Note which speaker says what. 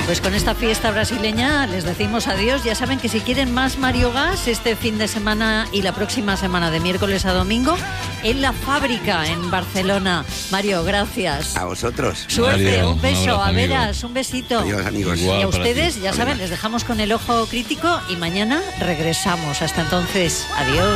Speaker 1: Pues con esta fiesta brasileña les decimos adiós. Ya saben que si quieren más Mario Gas este fin de semana y la próxima semana de miércoles a domingo en La Fábrica en Barcelona. Mario, gracias.
Speaker 2: A vosotros.
Speaker 1: Suerte,
Speaker 3: Mario,
Speaker 1: un beso.
Speaker 3: abrazo,
Speaker 1: A
Speaker 3: amigo.
Speaker 1: veras, un besito.
Speaker 2: Adiós, amigos.
Speaker 3: Igual.
Speaker 1: Y a
Speaker 3: para
Speaker 1: ustedes,
Speaker 3: ti.
Speaker 1: ya saben, les dejamos con el ojo crítico y mañana regresamos. Hasta entonces, adiós.